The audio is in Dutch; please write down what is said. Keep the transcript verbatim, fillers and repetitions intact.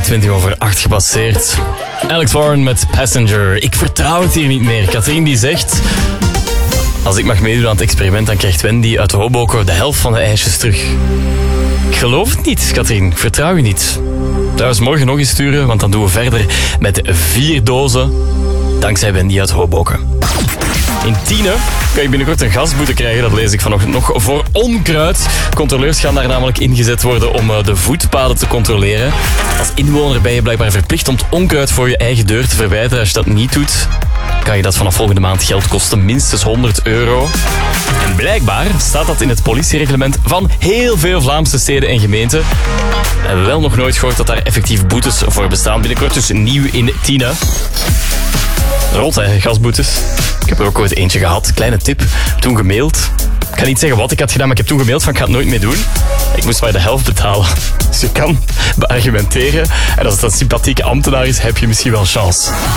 twintig over acht gepasseerd. Alex Warren met Passenger. Ik vertrouw het hier niet meer. Katrien die zegt... Als ik mag meedoen aan het experiment, dan krijgt Wendy uit Hoboken de helft van de ijsjes terug. Ik geloof het niet, Katrien. Ik vertrouw je niet. Trouwens, morgen nog eens sturen, want dan doen we verder met vier dozen. Dankzij Wendy uit Hoboken. In Tiene kan je binnenkort een gasboete krijgen, dat lees ik vanochtend nog, voor onkruid. Controleurs gaan daar namelijk ingezet worden om de voetpaden te controleren. Als inwoner ben je blijkbaar verplicht om het onkruid voor je eigen deur te verwijderen. Als je dat niet doet, kan je dat vanaf volgende maand geld kosten, minstens honderd euro. En blijkbaar staat dat in het politiereglement van heel veel Vlaamse steden en gemeenten. We hebben wel nog nooit gehoord dat daar effectief boetes voor bestaan. Binnenkort dus nieuw in Tiene. Rot, hè, gasboetes. Ik heb er ook ooit eentje gehad. Kleine tip. Toen gemaild. Ik ga niet zeggen wat ik had gedaan, maar ik heb toen gemaild van ik ga het nooit meer doen. Ik moest maar de helft betalen. Dus je kan beargumenteren. En als het een sympathieke ambtenaar is, heb je misschien wel chance.